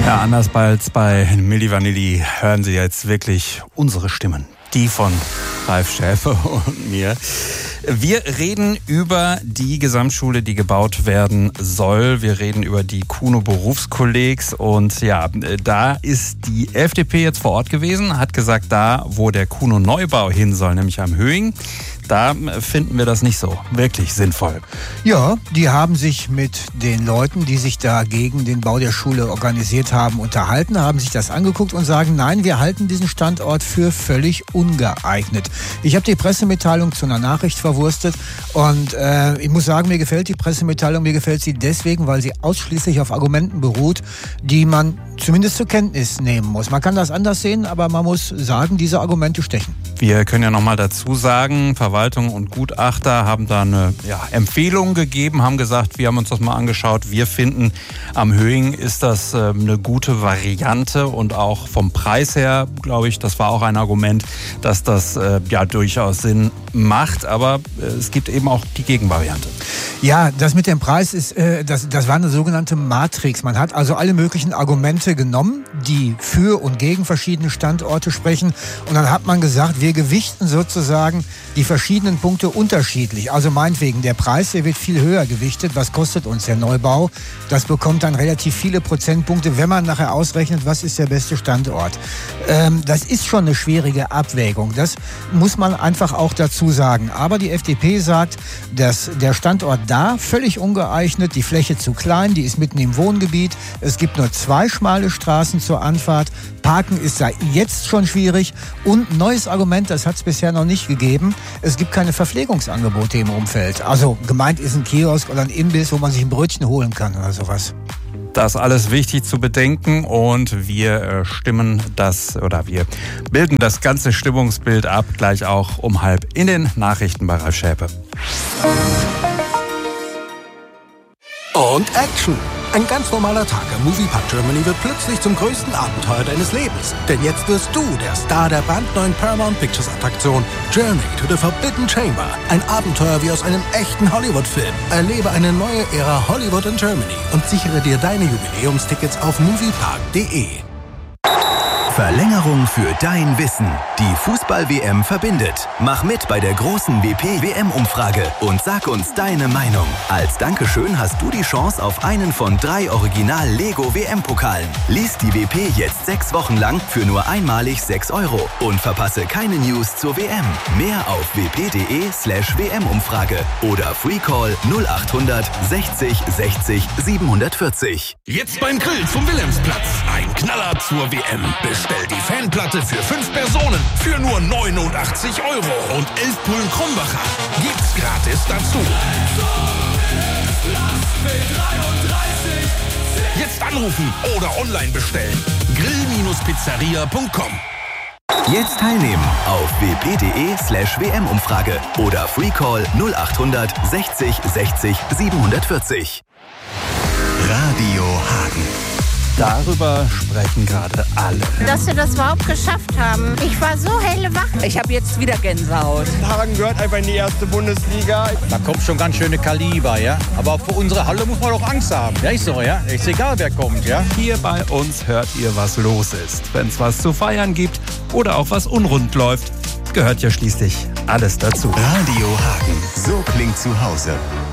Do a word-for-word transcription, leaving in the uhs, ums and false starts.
Ja, anders als bei Milli Vanilli hören Sie jetzt wirklich unsere Stimmen. Die von Ralf Schäfer und mir. Wir reden über die Gesamtschule, die gebaut werden soll. Wir reden über die Kuno Berufskollegs. Und ja, da ist die F D P jetzt vor Ort gewesen, hat gesagt, da, wo der Kuno Neubau hin soll, nämlich am Höhing, da finden wir das nicht so wirklich sinnvoll. Ja, die haben sich mit den Leuten, die sich da gegen den Bau der Schule organisiert haben, unterhalten, haben sich das angeguckt und sagen, nein, wir halten diesen Standort für völlig ungeeignet. Ich habe die Pressemitteilung zu einer Nachricht verwurstet und äh, ich muss sagen, mir gefällt die Pressemitteilung, mir gefällt sie deswegen, weil sie ausschließlich auf Argumenten beruht, die man zumindest zur Kenntnis nehmen muss. Man kann das anders sehen, aber man muss sagen, diese Argumente stechen. Wir können ja nochmal dazu sagen, Verwaltung und Gutachter haben da eine ja, Empfehlung gegeben, haben gesagt, wir haben uns das mal angeschaut. Wir finden, am Höhing ist das äh, eine gute Variante und auch vom Preis her, glaube ich, das war auch ein Argument, dass das äh, ja durchaus Sinn macht. Aber äh, es gibt eben auch die Gegenvariante. Ja, das mit dem Preis ist, äh, das, das war eine sogenannte Matrix. Man hat also alle möglichen Argumente genommen, die für und gegen verschiedene Standorte sprechen. Und dann hat man gesagt, wir gewichten sozusagen die verschiedenen Punkte unterschiedlich. Also meinetwegen, der Preis, der wird viel höher gewichtet. Was kostet uns der Neubau? Das bekommt dann relativ viele Prozentpunkte, wenn man nachher ausrechnet, was ist der beste Standort. Ähm, das ist schon eine schwierige Abwägung. Das muss man einfach auch dazu sagen. Aber die F D P sagt, dass der Standort da völlig ungeeignet, die Fläche zu klein, die ist mitten im Wohngebiet. Es gibt nur zwei schmale Straßen zur Anfahrt. Parken ist da jetzt schon schwierig. Und ein neues Argument, das hat es bisher noch nicht gegeben, es gibt keine Verpflegungsangebote im Umfeld. Also gemeint ist ein Kiosk oder ein Imbiss, wo man sich ein Brötchen holen kann oder sowas. Das ist alles wichtig zu bedenken und wir stimmen das oder wir bilden das ganze Stimmungsbild ab, gleich auch um halb in den Nachrichten bei Ralf Schäpe. Und Action! Ein ganz normaler Tag am Moviepark Germany wird plötzlich zum größten Abenteuer deines Lebens. Denn jetzt wirst du der Star der brandneuen Paramount Pictures Attraktion Journey to the Forbidden Chamber. Ein Abenteuer wie aus einem echten Hollywood-Film. Erlebe eine neue Ära Hollywood in Germany und sichere dir deine Jubiläumstickets auf moviepark punkt de. Verlängerung für dein Wissen. Die Fußball-W M verbindet. Mach mit bei der großen W P-W M-Umfrage und sag uns deine Meinung. Als Dankeschön hast du die Chance auf einen von drei Original-Lego-W M-Pokalen. Lies die W P jetzt sechs Wochen lang für nur einmalig sechs Euro und verpasse keine News zur W M. Mehr auf wp.de slash WM-Umfrage oder Freecall null achthundert sechzig sechzig siebenhundertvierzig. Jetzt beim Grill zum Wilhelmsplatz. Ein Knaller zur W M. Bestell die Fanplatte für fünf Personen für nur neunundachtzig Euro und elf Pullen Krombacher. Gibt's gratis dazu. Jetzt anrufen oder online bestellen. grill pizzeria punkt com. Jetzt teilnehmen auf wp.de slash WM-Umfrage oder Freecall null achthundert sechzig sechzig siebenhundertvierzig. Radio Hagen. Darüber sprechen gerade alle. Dass wir das überhaupt geschafft haben. Ich war so hellewach. Ich habe jetzt wieder Gänsehaut. Hagen gehört einfach in die erste Bundesliga. Da kommt schon ganz schöne Kaliber, ja. Aber für unsere Halle muss man doch Angst haben. Ja, ist so, ja. Ist egal, wer kommt, ja. Hier bei uns hört ihr, was los ist. Wenn es was zu feiern gibt oder auch was unrund läuft, gehört ja schließlich alles dazu. Radio Hagen. So klingt zu Hause.